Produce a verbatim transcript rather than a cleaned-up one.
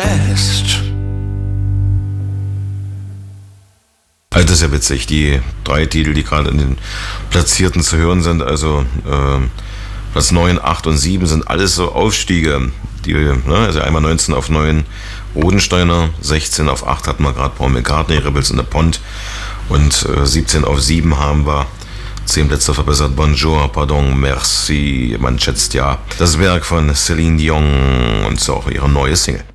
rest. Also das ist ja witzig, die drei Titel, die gerade in den Platzierten zu hören sind, also äh, Platz neun, acht und sieben sind alles so Aufstiege. Die, ne, also einmal neunzehn auf neun Bodensteiner, sechzehn auf acht hatten wir gerade Paul McCartney, Rebels in the Pond und äh, siebzehn auf sieben haben wir zehn Plätze verbessert Bonjour, Pardon, Merci, man schätzt ja das Werk von Celine Dion und so auch ihre neue Single.